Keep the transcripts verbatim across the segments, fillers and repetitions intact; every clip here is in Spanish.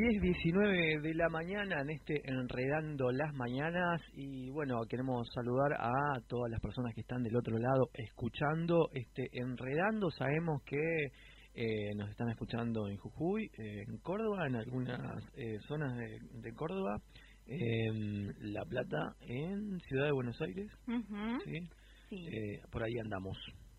diez diecinueve de la mañana en este Enredando las Mañanas y bueno, queremos saludar a todas las personas que están del otro lado escuchando este Enredando. Sabemos que eh, nos están escuchando en Jujuy, eh, en Córdoba, en algunas eh, zonas de, de Córdoba, en La Plata, en Ciudad de Buenos Aires. Uh-huh. ¿Sí? Sí. Eh, por ahí andamos.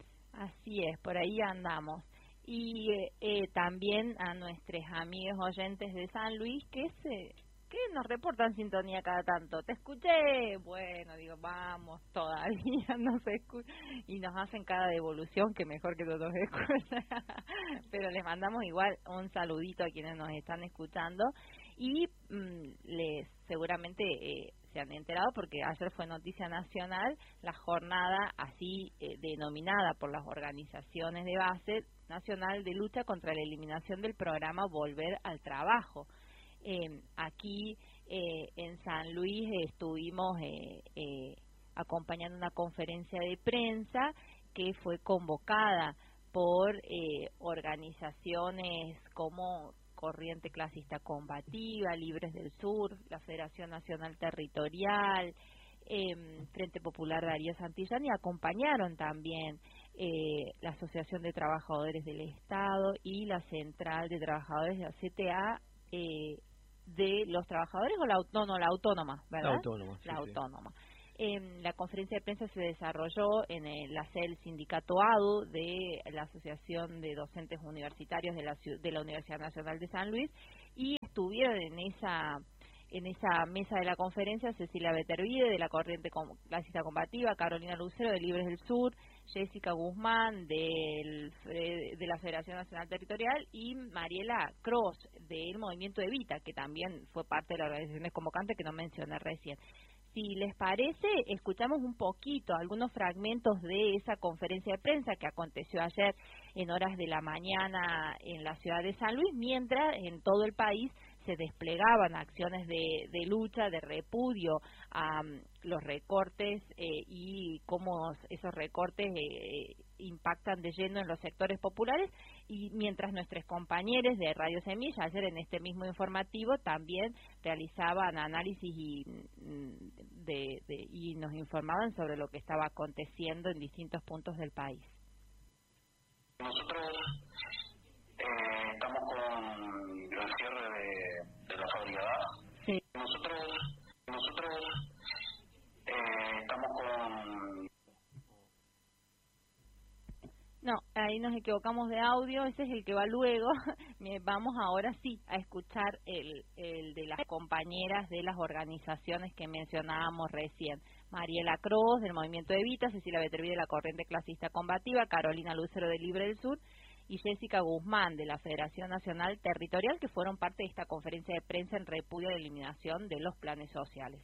Así es, por ahí andamos. Y eh, eh, también a nuestros amigos oyentes de San Luis que se que nos reportan sintonía cada tanto. Te escuché, bueno, digo, vamos, todavía no se escucha, y nos hacen cada devolución que mejor que nosotros escuchan. Pero les mandamos igual un saludito a quienes nos están escuchando y mmm, les seguramente eh, se han enterado porque ayer fue noticia nacional la jornada así eh, denominada por las organizaciones de base nacional de lucha contra la eliminación del programa Volver al Trabajo. Eh, aquí eh, en San Luis eh, estuvimos eh, eh, acompañando una conferencia de prensa que fue convocada por eh, organizaciones como Corriente Clasista Combativa, Libres del Sur, la Federación Nacional Territorial, eh, Frente Popular Darío Santillán, y acompañaron también eh, la Asociación de Trabajadores del Estado y la Central de Trabajadores de la C T A eh, de los trabajadores o la, no, no, la autónoma, ¿verdad? La autónoma. Sí, la sí. autónoma. Eh, la conferencia de prensa se desarrolló en el, la sede del sindicato A D U de la Asociación de Docentes Universitarios de la, de la Universidad Nacional de San Luis, y estuvieron en esa en esa mesa de la conferencia Cecilia Betervide de la Corriente Clasista Combativa, Carolina Lucero de Libres del Sur, Jessica Guzmán del, de la Federación Nacional Territorial y Mariela Cross del Movimiento Evita, que también fue parte de la organización convocante que no mencioné recién. Si les parece, escuchamos un poquito, algunos fragmentos de esa conferencia de prensa que aconteció ayer en horas de la mañana en la ciudad de San Luis, mientras en todo el país se desplegaban acciones de, de lucha, de repudio a um, los recortes eh, y cómo esos recortes eh, impactan de lleno en los sectores populares, y mientras nuestros compañeros de Radio Semilla ayer en este mismo informativo también realizaban análisis y, de, de, y nos informaban sobre lo que estaba aconteciendo en distintos puntos del país. Nosotros eh, estamos con el cierre de, de la fábrica D A F. Sí. Nosotros, nosotros eh, estamos con... No, ahí nos equivocamos de audio, ese es el que va luego. Vamos ahora sí a escuchar el, el de las compañeras de las organizaciones que mencionábamos recién. Mariela Cross del Movimiento Evita, Cecilia Betervide de la Corriente Clasista Combativa, Carolina Lucero de Libre del Sur y Jessica Guzmán de la Federación Nacional Territorial, que fueron parte de esta conferencia de prensa en repudio de la eliminación de los planes sociales.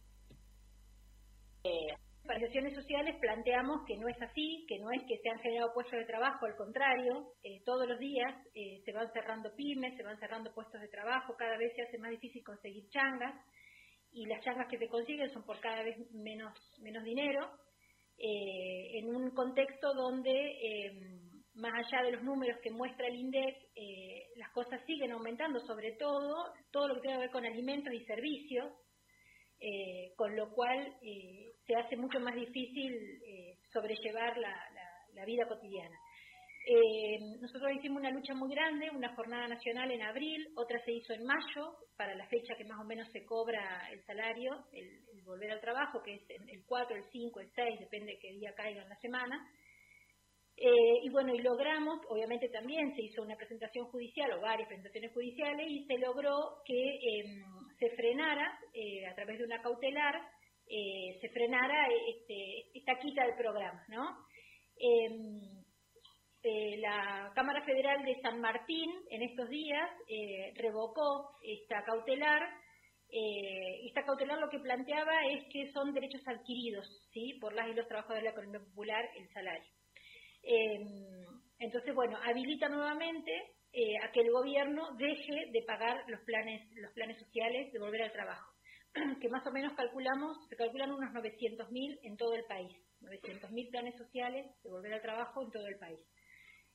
Eh, organizaciones sociales planteamos que no es así, que no es que se han generado puestos de trabajo, al contrario, eh, todos los días eh, se van cerrando pymes, se van cerrando puestos de trabajo, cada vez se hace más difícil conseguir changas, y las changas que se consiguen son por cada vez menos, menos dinero, eh, en un contexto donde, eh, más allá de los números que muestra el INDEC, eh, las cosas siguen aumentando, sobre todo todo lo que tiene que ver con alimentos y servicios, eh, con lo cual eh, se hace mucho más difícil eh, sobrellevar la, la, la vida cotidiana. Eh, nosotros hicimos una lucha muy grande, una jornada nacional en abril, otra se hizo en mayo, para la fecha que más o menos se cobra el salario, el, el volver al trabajo, que es el cuatro, el cinco, el seis, depende de qué día caiga en la semana. Eh, y bueno, y logramos, obviamente también se hizo una presentación judicial o varias presentaciones judiciales y se logró que eh, se frenara, eh, a través de una cautelar, eh, se frenara este, esta quita del programa, ¿no? Eh, eh, la Cámara Federal de San Martín en estos días eh, revocó esta cautelar. Eh, esta cautelar lo que planteaba es que son derechos adquiridos, ¿sí?, por las y los trabajadores de la economía popular, el salario. Eh, entonces, bueno, habilita nuevamente eh, a que el gobierno deje de pagar los planes los planes sociales de volver al trabajo, que más o menos calculamos, se calculan unos novecientos mil en todo el país, novecientos mil planes sociales de volver al trabajo en todo el país.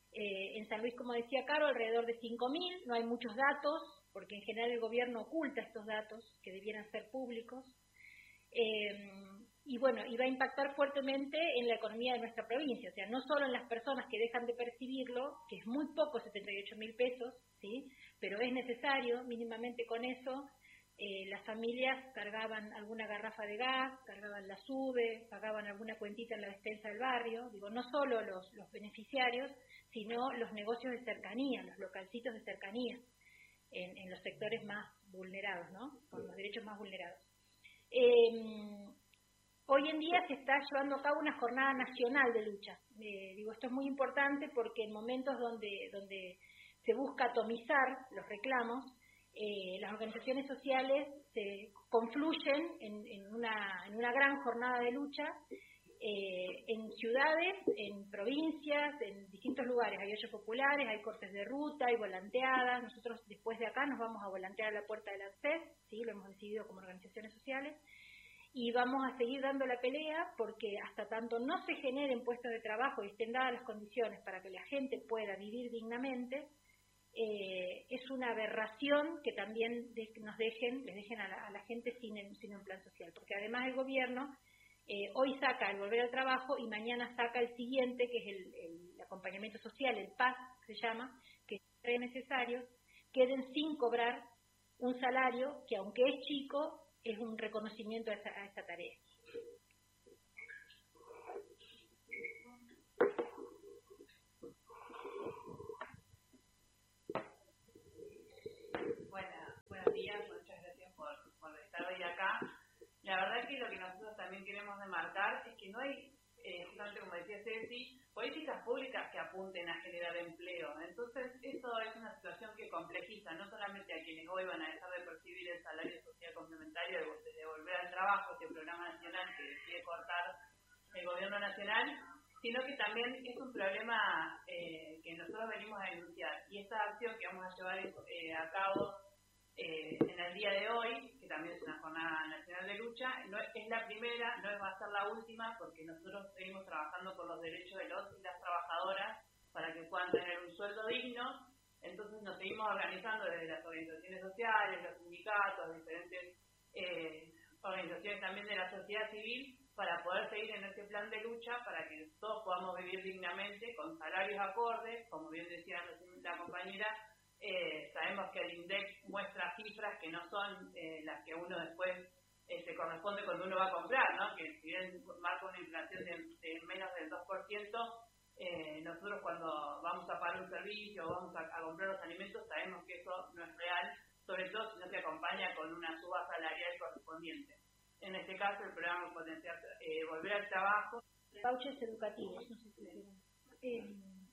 Eh, en San Luis, como decía Caro, alrededor de cinco mil, no hay muchos datos, porque en general el gobierno oculta estos datos que debieran ser públicos. Eh, y bueno, y va a impactar fuertemente en la economía de nuestra provincia, o sea, no solo en las personas que dejan de percibirlo, que es muy poco, setenta y ocho mil pesos, ¿sí? Pero es necesario, mínimamente con eso, eh, las familias cargaban alguna garrafa de gas, cargaban la SUBE, pagaban alguna cuentita en la despensa del barrio, digo, no solo los, los beneficiarios, sino los negocios de cercanía, los localcitos de cercanía, en, en los sectores más vulnerados, ¿no? Con los derechos más vulnerados. Eh, hoy en día se está llevando a cabo una jornada nacional de lucha. Eh, digo, esto es muy importante porque en momentos donde, donde se busca atomizar los reclamos, eh, las organizaciones sociales se confluyen en, en, una, en una gran jornada de lucha eh, en ciudades, en provincias, en distintos lugares. Hay ollas populares, hay cortes de ruta, hay volanteadas. Nosotros después de acá nos vamos a volantear a la puerta del ANSES, ¿sí? Lo hemos decidido como organizaciones sociales. Y vamos a seguir dando la pelea porque hasta tanto no se generen puestos de trabajo y estén dadas las condiciones para que la gente pueda vivir dignamente, eh, es una aberración que también de, nos dejen, les dejen a la, a la gente sin, sin un plan social. Porque además el gobierno eh, hoy saca el volver al trabajo y mañana saca el siguiente, que es el, el acompañamiento social, el P A S se llama, que es necesario, queden sin cobrar un salario que aunque es chico, es un reconocimiento a esa, a esa tarea. Buena, buenos días, muchas gracias por, por estar hoy acá. La verdad es que lo que nosotros también queremos remarcar es que no hay, eh, justamente como decía Ceci, políticas públicas que apunten a generar empleo. Entonces, eso es una situación que complejiza no solamente a quienes hoy van a dejar de percibir el salario social complementario de, de volver al trabajo, este programa nacional que decide cortar el gobierno nacional, sino que también es un problema eh, que nosotros venimos a denunciar. Y esta acción que vamos a llevar eh, a cabo eh, en el día de hoy, que también es una jornada nacional de lucha, no es, es la primera, no va a ser la última, porque nosotros seguimos trabajando por los derechos de los y las trabajadoras para que puedan tener un sueldo digno. Entonces nos seguimos organizando desde las organizaciones sociales, los sindicatos, diferentes eh, organizaciones también de la sociedad civil, para poder seguir en este plan de lucha, para que todos podamos vivir dignamente, con salarios acordes, como bien decía la compañera. Eh, sabemos que el INDEC muestra cifras que no son eh, las que uno después eh, se corresponde cuando uno va a comprar, ¿no? Que si bien marca una inflación de, de menos del dos por ciento, eh, nosotros cuando vamos a pagar un servicio o vamos a, a comprar los alimentos sabemos que eso no es real, sobre todo si no se acompaña con una suba salarial correspondiente. En este caso, el programa Potenciar eh, Volver al Trabajo. Vouchers educativos, no sé si eh,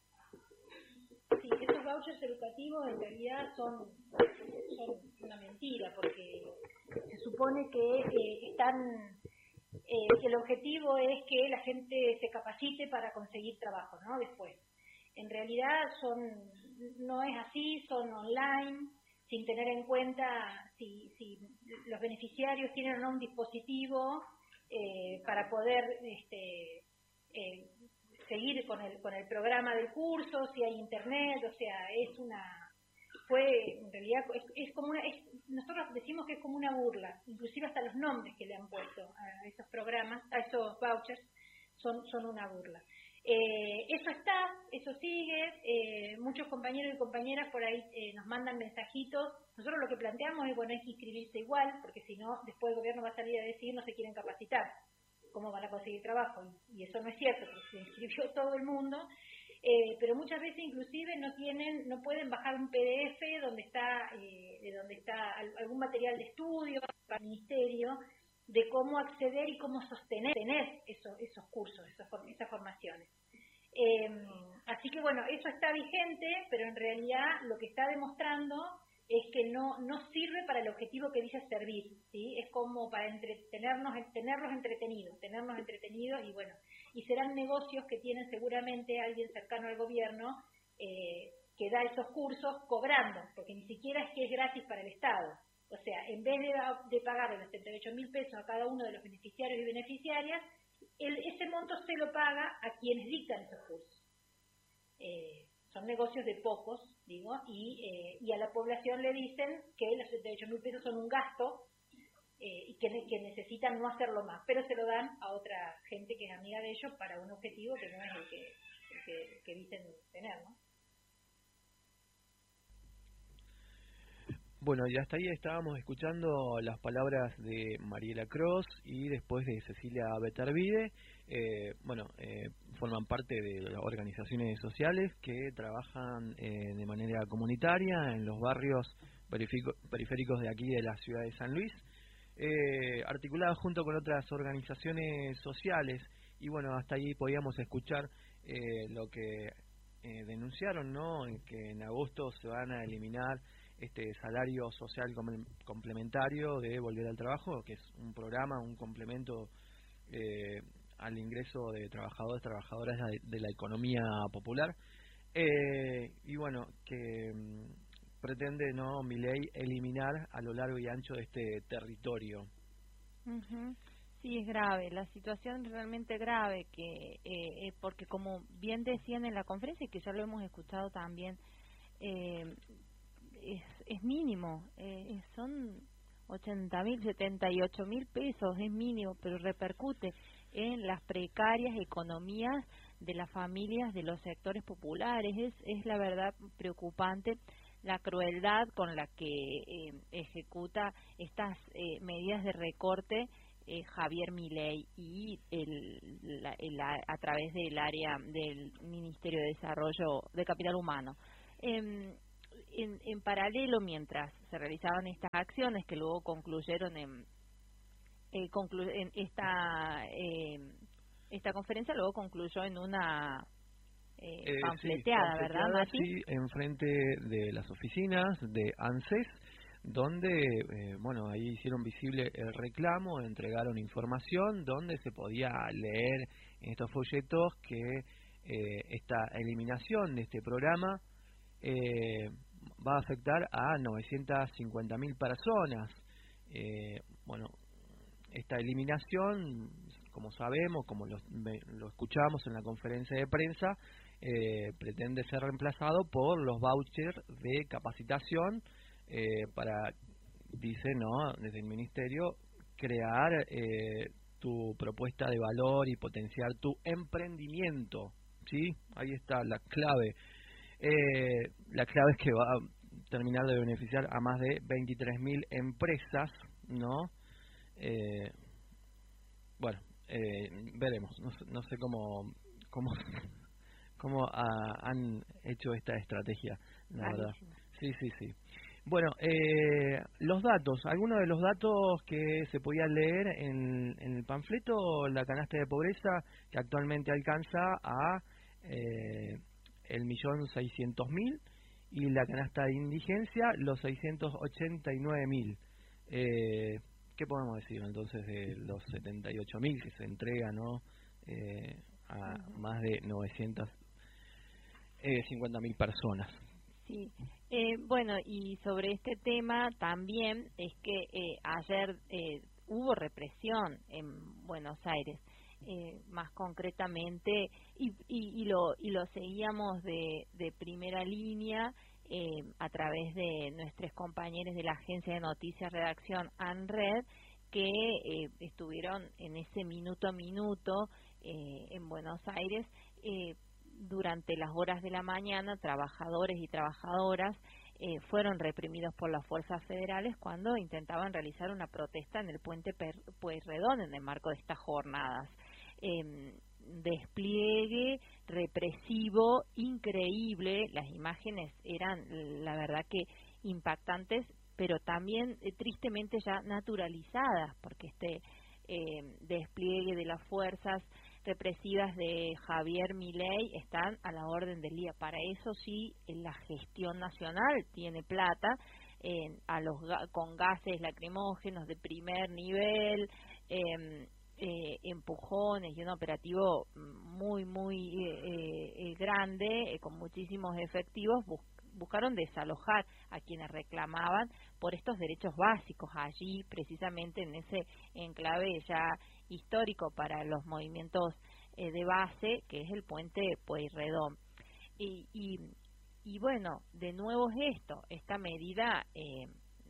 Sí, esos vouchers educativos en realidad son, son una mentira, porque se supone que eh, están, eh, que el objetivo es que la gente se capacite para conseguir trabajo, ¿no? Después. En realidad son, no es así, son online, sin tener en cuenta si, si los beneficiarios tienen o no un dispositivo eh, para poder este, eh, seguir con el con el programa del curso, si hay internet, o sea, es una, fue, en realidad, es, es como una, es, nosotros decimos que es como una burla, inclusive hasta los nombres que le han puesto a esos programas, a esos vouchers, son, son una burla. Eh, eso está, eso sigue, eh, muchos compañeros y compañeras por ahí eh, nos mandan mensajitos. Nosotros lo que planteamos es, bueno, hay que inscribirse igual, porque si no, después el gobierno va a salir a decir no se quieren capacitar, cómo van a conseguir trabajo, y eso no es cierto, porque se inscribió todo el mundo, eh, pero muchas veces inclusive no tienen, no pueden bajar un P D F donde está, eh, de donde está algún material de estudio para el ministerio, de cómo acceder y cómo sostener tener esos, esos cursos, esos, esas formaciones. Eh, así que bueno, eso está vigente, pero en realidad lo que está demostrando es que no no sirve para el objetivo que dice servir, ¿sí? Es como para entretenernos, tenerlos entretenidos, tenernos entretenidos y bueno, y serán negocios que tienen seguramente alguien cercano al gobierno eh, que da esos cursos cobrando, porque ni siquiera es que es gratis para el Estado. O sea, en vez de, de pagar los setenta y ocho mil pesos a cada uno de los beneficiarios y beneficiarias, el, ese monto se lo paga a quienes dictan esos cursos. Eh, son negocios de pocos, digo, y, eh, y a la población le dicen que los setenta y ocho mil pesos son un gasto eh, y que, que necesitan no hacerlo más, pero se lo dan a otra gente que es amiga de ellos para un objetivo que no es el que, el que, que dicen tener, ¿no? Bueno, y hasta ahí estábamos escuchando las palabras de Mariela Cross y después de Cecilia Beterbide. Eh, bueno, eh, forman parte de las organizaciones sociales que trabajan eh, de manera comunitaria en los barrios periféricos de aquí de la ciudad de San Luis, eh, articuladas junto con otras organizaciones sociales. Y bueno, hasta ahí podíamos escuchar eh, lo que eh, denunciaron, ¿no? En que en agosto se van a eliminar este salario social complementario de Volver al Trabajo, que es un programa, un complemento eh, al ingreso de trabajadores, trabajadoras de, de la economía popular, eh, y bueno, que mm, pretende, ¿no?, Milei eliminar a lo largo y ancho de este territorio. Uh-huh. Sí, es grave, la situación es realmente grave, que eh, porque como bien decían en la conferencia, y que ya lo hemos escuchado también, eh, Es, es mínimo, eh, son ochenta mil, setenta y ocho mil pesos, es mínimo, pero repercute en las precarias economías de las familias de los sectores populares. Es, es la verdad preocupante la crueldad con la que eh, ejecuta estas eh, medidas de recorte eh, Javier Milei y el, la, el, a través del área del Ministerio de Desarrollo de Capital Humano. Eh, En, en paralelo, mientras se realizaban estas acciones que luego concluyeron en, eh, conclu en esta eh, esta conferencia, luego concluyó en una eh, eh, panfleteada, sí, ¿verdad, Mati? Sí, enfrente de las oficinas de ANSES, donde, eh, bueno, ahí hicieron visible el reclamo, entregaron información donde se podía leer en estos folletos que eh, esta eliminación de este programa eh, va a afectar a novecientas cincuenta mil personas. Eh, bueno, esta eliminación, como sabemos, como lo, lo escuchamos en la conferencia de prensa, eh, pretende ser reemplazado por los vouchers de capacitación eh, para, dice, no, desde el Ministerio, crear eh, tu propuesta de valor y potenciar tu emprendimiento, ¿sí? Ahí está la clave. Eh, la clave es que va a terminar de beneficiar a más de veintitrés mil empresas, ¿no? Eh, bueno, eh, veremos. No, no sé cómo cómo cómo ah, han hecho esta estrategia, la verdad. Sí, sí, sí. Bueno, eh, los datos, algunos de los datos que se podían leer en, en el panfleto, la canasta de pobreza que actualmente alcanza a eh, el millón seiscientos mil, y la canasta de indigencia los seiscientos ochenta y nueve mil. Eh, ¿Qué podemos decir entonces de los setenta y ocho mil que se entrega, ¿no? Eh, a uh-huh. más de novecientas cincuenta mil personas? Sí, eh, bueno, y sobre este tema también es que eh, ayer eh, hubo represión en Buenos Aires. Eh, más concretamente, y, y, y, lo, y lo seguíamos de, de primera línea eh, a través de nuestros compañeros de la agencia de noticias Redacción ANRED, que eh, estuvieron en ese minuto a minuto eh, en Buenos Aires eh, durante las horas de la mañana. Trabajadores y trabajadoras eh, fueron reprimidos por las fuerzas federales cuando intentaban realizar una protesta en el puente Pueyrredón en el marco de estas jornadas. Eh, despliegue represivo increíble, las imágenes eran la verdad que impactantes, pero también eh, tristemente ya naturalizadas, porque este eh, despliegue de las fuerzas represivas de Javier Milei están a la orden del día. Para eso sí, la gestión nacional tiene plata, eh, a los con gases lacrimógenos de primer nivel, eh, Eh, empujones y un operativo muy muy eh, eh, grande eh, con muchísimos efectivos, bus buscaron desalojar a quienes reclamaban por estos derechos básicos allí, precisamente en ese enclave ya histórico para los movimientos eh, de base, que es el puente Pueyrredón. Y, y, y bueno, de nuevo es esto, esta medida eh,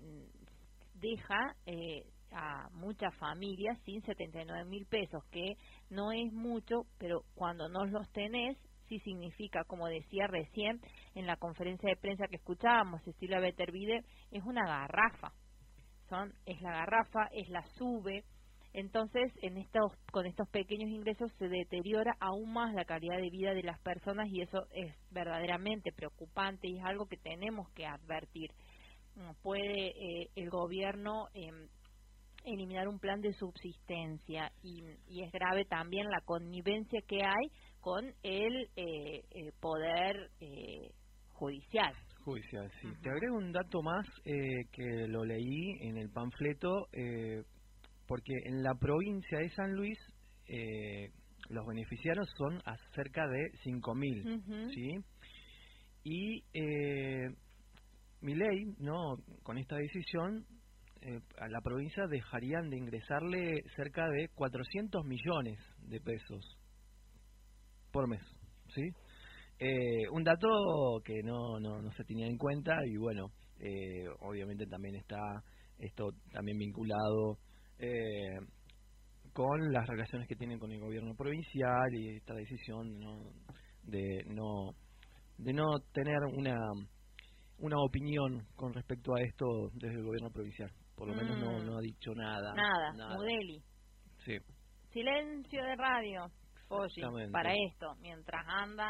deja eh, a muchas familias sin setenta y nueve mil pesos, que no es mucho, pero cuando no los tenés, sí significa, como decía recién en la conferencia de prensa que escuchábamos, Cecilia Betervide, es una garrafa, son es la garrafa, es la sube. Entonces, en estos, con estos pequeños ingresos se deteriora aún más la calidad de vida de las personas y eso es verdaderamente preocupante y es algo que tenemos que advertir. Puede eh, el gobierno eh, eliminar un plan de subsistencia y, y es grave también la connivencia que hay con el eh, eh, poder eh, judicial. Judicial, sí. Uh-huh. Te agrego un dato más eh, que lo leí en el panfleto, eh, porque en la provincia de San Luis eh, los beneficiarios son a cerca de cinco mil, uh-huh. ¿sí? Y eh, Milei, ¿no? Con esta decisión, eh, a la provincia dejarían de ingresarle cerca de cuatrocientos millones de pesos por mes, ¿sí? Eh, un dato que no, no, no se tenía en cuenta y bueno, eh, obviamente también está esto también vinculado eh, con las relaciones que tienen con el gobierno provincial y esta decisión, ¿no? de no de no tener una una opinión con respecto a esto desde el gobierno provincial. Por lo mm. menos no, no ha dicho nada. Nada, nada. Mudeli. Sí. Silencio de radio, Oye, para esto, mientras anda,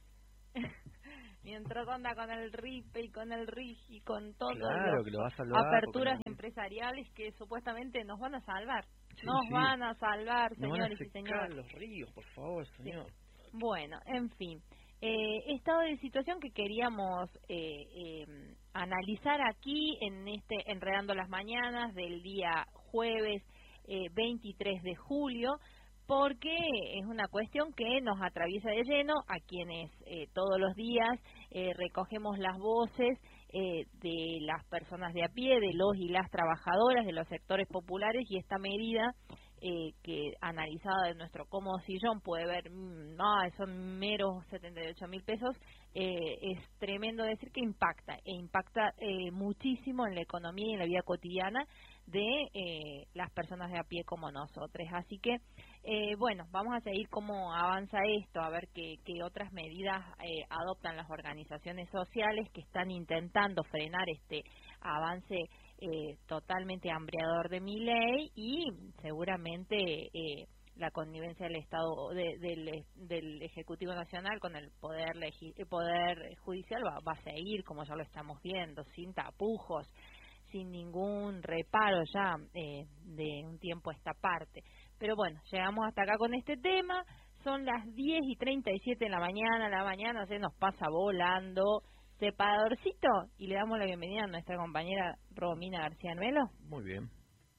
mientras anda con el R I P E y con el R I G y con todas claro, las aperturas no... empresariales que supuestamente nos van a salvar. Sí, nos sí. van a salvar, nos señores van a y señores. los ríos, por favor, señor. Sí. Bueno, en fin. Eh, estado de situación que queríamos eh, eh, analizar aquí en este Enredando las Mañanas del día jueves eh, veintitrés de julio, porque es una cuestión que nos atraviesa de lleno a quienes eh, todos los días eh, recogemos las voces eh, de las personas de a pie, de los y las trabajadoras, de los sectores populares, y esta medida Eh, que analizada de nuestro cómodo sillón puede ver, no, mm, son meros setenta y ocho mil pesos, eh, es tremendo decir que impacta, e impacta eh, muchísimo en la economía y en la vida cotidiana de eh, las personas de a pie como nosotros. Así que, eh, bueno, vamos a seguir cómo avanza esto, a ver qué, qué otras medidas eh, adoptan las organizaciones sociales que están intentando frenar este avance Eh, totalmente hambriador de Milei y seguramente eh, la connivencia del Estado de, del, del Ejecutivo Nacional con el poder legi el poder judicial va, va a seguir, como ya lo estamos viendo, sin tapujos, sin ningún reparo ya eh, de un tiempo a esta parte. Pero bueno, llegamos hasta acá con este tema. Son las diez y treinta y siete de la mañana, la mañana se nos pasa volando. Separadorcito, y le damos la bienvenida a nuestra compañera Romina García Nuelo. Muy bien.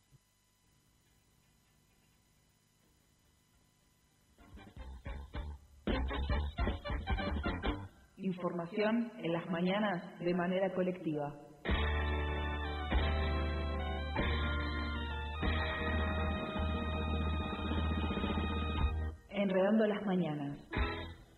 Información en las mañanas de manera colectiva. Enredando las mañanas.